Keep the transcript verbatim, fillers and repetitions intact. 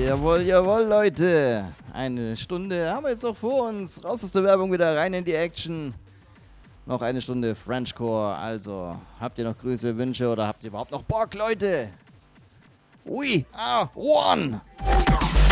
Jawohl, jawohl, Leute. Eine Stunde haben wir jetzt noch vor uns. Raus aus der Werbung, wieder rein in die Action. Noch eine Stunde Frenchcore. Also, habt ihr noch Grüße, Wünsche oder habt ihr überhaupt noch Bock, Leute? We are one.